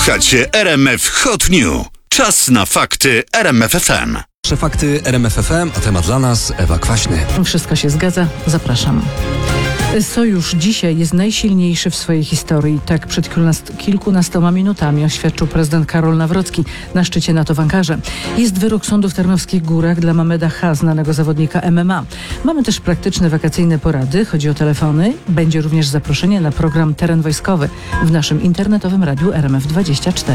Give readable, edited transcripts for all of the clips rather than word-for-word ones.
Słuchacie RMF Hot News. Czas na fakty RMF FM. Fakty RMF FM, a temat dla nas Ewa Kwaśny. Wszystko się zgadza, zapraszam. Sojusz dzisiaj jest najsilniejszy w swojej historii. Tak przed kilkunastoma minutami oświadczył prezydent Karol Nawrocki na szczycie NATO w Ankarze. Jest wyrok sądu w Tarnowskich Górach dla Mameda H., znanego zawodnika MMA. Mamy też praktyczne wakacyjne porady, chodzi o telefony. Będzie również zaproszenie na program Teren Wojskowy w naszym internetowym radiu RMF24.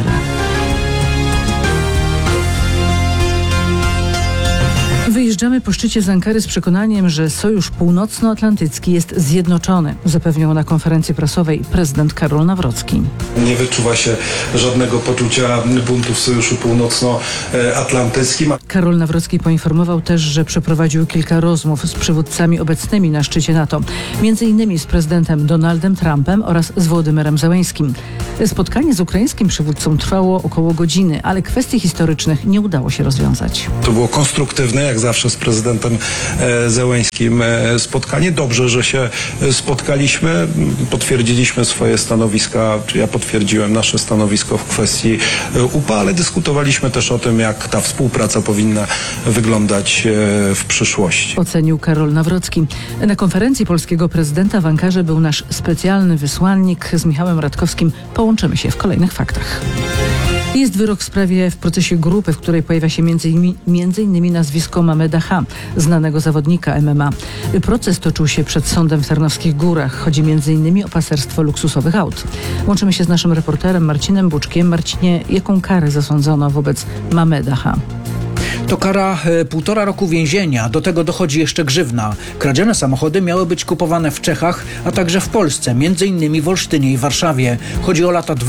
Wyjeżdżamy po szczycie z Ankary z przekonaniem, że Sojusz Północnoatlantycki jest zjednoczony, zapewniał na konferencji prasowej prezydent Karol Nawrocki. Nie wyczuwa się żadnego poczucia buntu w Sojuszu Północnoatlantyckim. Karol Nawrocki poinformował też, że przeprowadził kilka rozmów z przywódcami obecnymi na szczycie NATO, m.in. z prezydentem Donaldem Trumpem oraz z Wołodymyrem Zełeńskim. Spotkanie z ukraińskim przywódcą trwało około godziny, ale kwestii historycznych nie udało się rozwiązać. To było konstruktywne, jak zawsze z prezydentem Zełeńskim spotkanie. Dobrze, że się spotkaliśmy. Potwierdziliśmy swoje stanowiska, czy ja potwierdziłem nasze stanowisko w kwestii UPA, ale dyskutowaliśmy też o tym, jak ta współpraca powinna wyglądać w przyszłości. Ocenił Karol Nawrocki. Na konferencji polskiego prezydenta w Ankarze był nasz specjalny wysłannik z Michałem Radkowskim. Połączymy się w kolejnych faktach. Jest wyrok w sprawie w procesie grupy, w której pojawia się między innymi nazwisko Mameda H., znanego zawodnika MMA. Proces toczył się przed sądem w Tarnowskich Górach. Chodzi m.in. o paserstwo luksusowych aut. Łączymy się z naszym reporterem Marcinem Buczkiem. Marcinie, jaką karę zasądzono wobec Mameda H.? To kara 1,5 roku więzienia. Do tego dochodzi jeszcze grzywna. Kradzione samochody miały być kupowane w Czechach, a także w Polsce, m.in. w Olsztynie i Warszawie. Chodzi o lata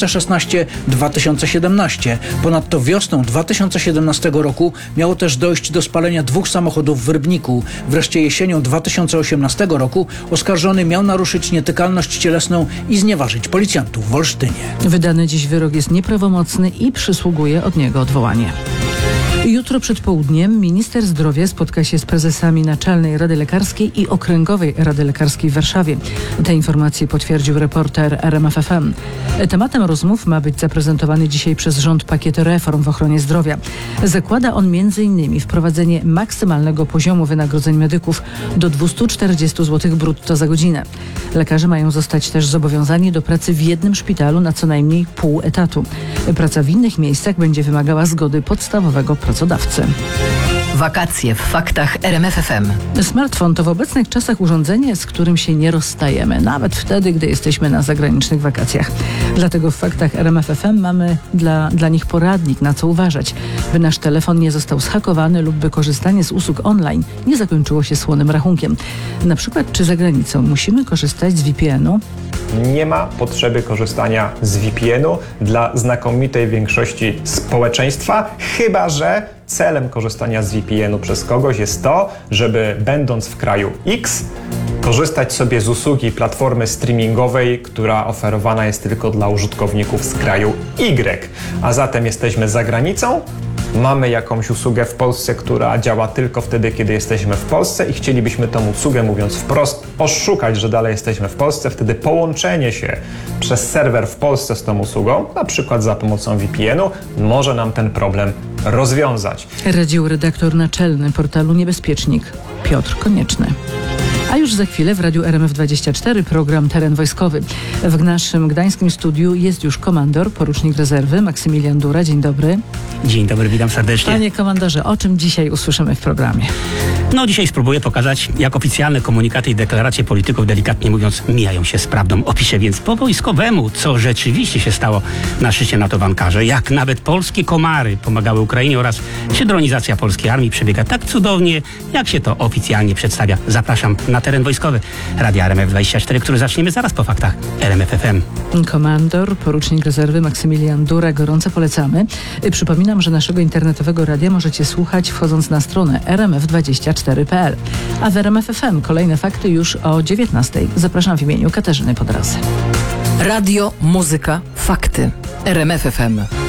2016-2017. Ponadto wiosną 2017 roku miało też dojść do spalenia 2 samochodów w Rybniku. Wreszcie jesienią 2018 roku oskarżony miał naruszyć nietykalność cielesną i znieważyć policjantów w Olsztynie. Wydany dziś wyrok jest nieprawomocny i przysługuje od niego odwołanie. Jutro przed południem minister zdrowia spotka się z prezesami Naczelnej Rady Lekarskiej i Okręgowej Rady Lekarskiej w Warszawie. Te informacje potwierdził reporter RMF FM. Tematem rozmów ma być zaprezentowany dzisiaj przez rząd pakiet reform w ochronie zdrowia. Zakłada on m.in. wprowadzenie maksymalnego poziomu wynagrodzeń medyków do 240 zł brutto za godzinę. Lekarze mają zostać też zobowiązani do pracy w jednym szpitalu na co najmniej pół etatu. Praca w innych miejscach będzie wymagała zgody podstawowego pracodawcy. Wakacje w faktach RMF FM. Smartfon to w obecnych czasach urządzenie, z którym się nie rozstajemy, nawet wtedy, gdy jesteśmy na zagranicznych wakacjach. Dlatego w faktach RMF FM mamy dla nich poradnik, na co uważać, by nasz telefon nie został zhakowany lub by korzystanie z usług online nie zakończyło się słonym rachunkiem. Na przykład, czy za granicą musimy korzystać z VPN-u? Nie ma potrzeby korzystania z VPN-u dla znakomitej większości społeczeństwa, chyba że celem korzystania z VPN-u przez kogoś jest to, żeby będąc w kraju X korzystać sobie z usługi platformy streamingowej, która oferowana jest tylko dla użytkowników z kraju Y. A zatem jesteśmy za granicą, mamy jakąś usługę w Polsce, która działa tylko wtedy, kiedy jesteśmy w Polsce i chcielibyśmy tą usługę, mówiąc wprost, oszukać, że dalej jesteśmy w Polsce. Wtedy połączenie się przez serwer w Polsce z tą usługą, na przykład za pomocą VPN-u, może nam ten problem rozwiązać. Radził redaktor naczelny portalu Niebezpiecznik Piotr Konieczny. A już za chwilę w radiu RMF24 program Teren Wojskowy. W naszym gdańskim studiu jest już komandor, porucznik rezerwy Maksymilian Dura. Dzień dobry. Dzień dobry, witam serdecznie. Panie komandorze, o czym dzisiaj usłyszymy w programie? No dzisiaj spróbuję pokazać, jak oficjalne komunikaty i deklaracje polityków, delikatnie mówiąc, mijają się z prawdą. Opiszę więc po wojskowemu, co rzeczywiście się stało na szczycie NATO w Ankarze, jak nawet polskie komary pomagały Ukrainie oraz czy dronizacja polskiej armii przebiega tak cudownie, jak się to oficjalnie przedstawia. Zapraszam na Teren Wojskowy Radia RMF24, który zaczniemy zaraz po faktach RMF FM. Komandor, porucznik rezerwy Maksymilian Dura, gorąco polecamy. Przypominam, że naszego internetowego radia możecie słuchać wchodząc na stronę rmf24.pl. A w RMF FM kolejne fakty już o 19:00. Zapraszam w imieniu Katarzyny Podrazy. Radio, muzyka, fakty. RMF FM.